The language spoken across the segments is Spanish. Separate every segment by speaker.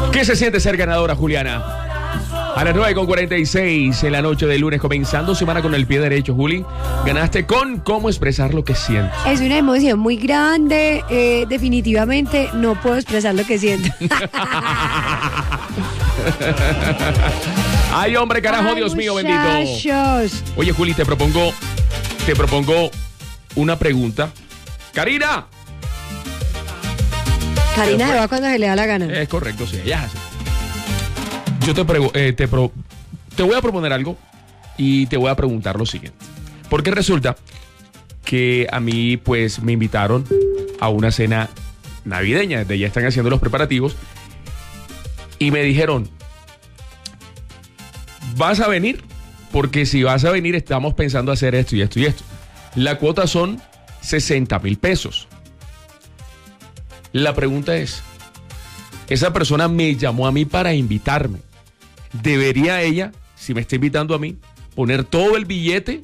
Speaker 1: ¿Qué se siente ser ganadora, Juliana? A las 9:46 en la noche del lunes, comenzando semana con el pie derecho, Juli. Ganaste con cómo expresar lo que sientes.
Speaker 2: Es una emoción muy grande. Definitivamente no puedo expresar lo que siento.
Speaker 1: Ay, hombre, carajo, Dios mío, bendito. Oye, Juli, te propongo una pregunta. ¡Karina!
Speaker 2: Karina se va cuando se le da la gana.
Speaker 1: Es correcto, sí, ya es así. Yo te voy a proponer algo y te voy a preguntar lo siguiente. Porque resulta que a mí, pues, me invitaron a una cena navideña. Desde ya están haciendo los preparativos. Y me dijeron, ¿vas a venir? Porque si vas a venir, estamos pensando hacer esto y esto y esto. La cuota son 60,000 pesos. La pregunta es, esa persona me llamó a mí para invitarme. ¿Debería ella, si me está invitando a mí, poner todo el billete,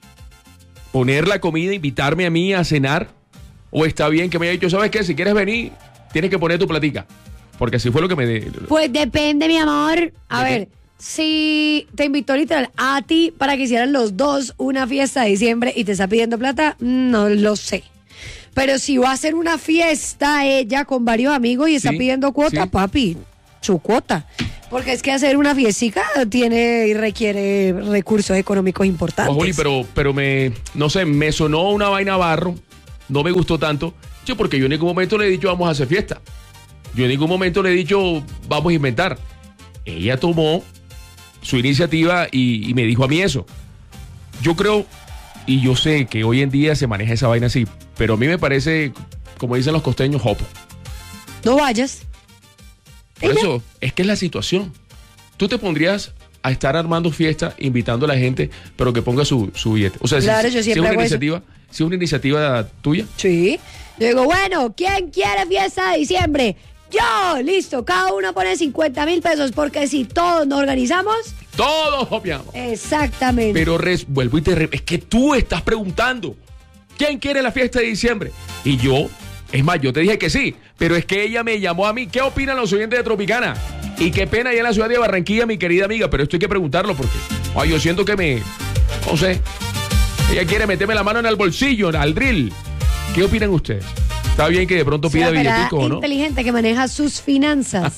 Speaker 1: poner la comida, invitarme a mí a cenar? ¿O está bien que me haya dicho, sabes qué, si quieres venir, tienes que poner tu platica? Porque así fue lo que me...
Speaker 2: Pues depende, mi amor. A ver, si te invitó literal a ti para que hicieran los dos una fiesta de diciembre y te está pidiendo plata, no lo sé. Pero si va a hacer una fiesta ella con varios amigos y está pidiendo cuota, papi, su cuota. Porque es que hacer una fiestica tiene y requiere recursos económicos importantes.
Speaker 1: Juli, pero no sé, me sonó una vaina barro, no me gustó tanto, porque yo en ningún momento le he dicho vamos a hacer fiesta. Yo en ningún momento le he dicho vamos a inventar. Ella tomó su iniciativa y me dijo a mí eso. Yo creo, y yo sé que hoy en día se maneja esa vaina así, pero a mí me parece, como dicen los costeños, jopo.
Speaker 2: No vayas.
Speaker 1: Por eso, es que es la situación. Tú te pondrías a estar armando fiesta, invitando a la gente, pero que ponga su billete. O sea,
Speaker 2: claro, yo siempre hago eso.
Speaker 1: Si es una iniciativa tuya.
Speaker 2: Sí. Yo digo, bueno, ¿quién quiere fiesta de diciembre? Yo, listo, cada uno pone 50,000 pesos, porque si todos nos organizamos...
Speaker 1: Todos copiamos.
Speaker 2: Exactamente.
Speaker 1: Pero vuelvo y es que tú estás preguntando, ¿quién quiere la fiesta de diciembre? Y yo, es más, yo te dije que sí, pero es que ella me llamó a mí. ¿Qué opinan los oyentes de Tropicana? Y qué pena allá en la ciudad de Barranquilla, mi querida amiga, pero esto hay que preguntarlo porque yo siento que no sé, ella quiere meterme la mano en el bolsillo, al drill. ¿Qué opinan ustedes? Está bien que de pronto pida billetico, ¿no?
Speaker 2: Inteligente que maneja sus finanzas.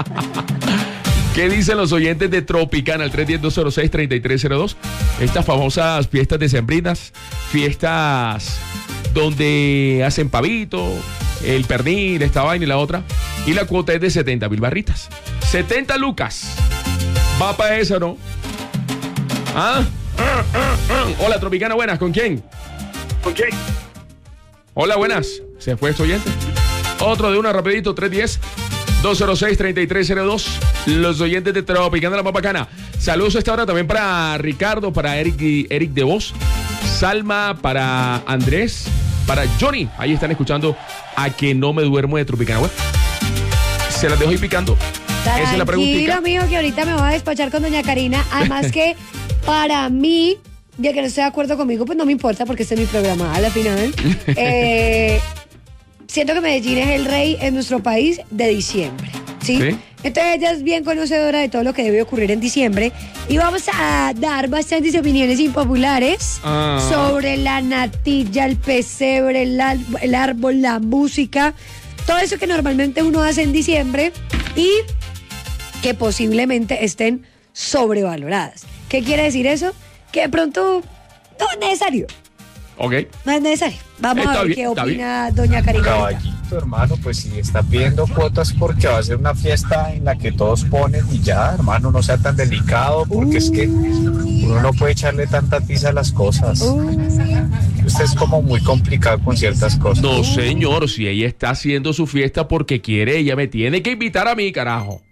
Speaker 1: ¿Qué dicen los oyentes de Tropicana al 310-206-3302? Estas famosas fiestas decembrinas, fiestas donde hacen pavito, el pernil, esta vaina y la otra. Y la cuota es de 70,000 barritas. 70 lucas. Va para eso, ¿no? Hola, Tropicana, buenas. ¿Con quién?
Speaker 3: ¿Con quién?
Speaker 1: Hola, buenas. ¿Se fue este oyente? Otro de una, rapidito, 310-206-3302. Los oyentes de Tropicana, la más bacana. Saludos a esta hora también para Ricardo, para Eric de Voz, Salma, para Andrés, para Johnny. Ahí están escuchando A Que No Me Duermo de Tropicana. Bueno, se las dejo ahí picando. Esa es la preguntita.
Speaker 2: Tranquilo, amigo, que ahorita me voy a despachar con doña Karina. Además que para mí, ya que no estoy de acuerdo conmigo, pues no me importa porque este es mi programa a la final. Siento que Medellín es el rey en nuestro país de diciembre, ¿sí? Entonces ella es bien conocedora de todo lo que debe ocurrir en diciembre y vamos a dar bastantes opiniones impopulares sobre la natilla, el pesebre, el árbol, la música, todo eso que normalmente uno hace en diciembre y que posiblemente estén sobrevaloradas. ¿Qué quiere decir eso? Que de pronto no es necesario.
Speaker 1: Ok.
Speaker 2: No es necesario. Vamos a ver qué opina doña Karina.
Speaker 4: Caballito, hermano, pues si está pidiendo cuotas porque va a ser una fiesta en la que todos ponen y ya, hermano, no sea tan delicado porque es que uno no puede echarle tanta tiza a las cosas. Usted es como muy complicado con ciertas cosas.
Speaker 1: No, señor, si ella está haciendo su fiesta porque quiere, ella me tiene que invitar a mí, carajo.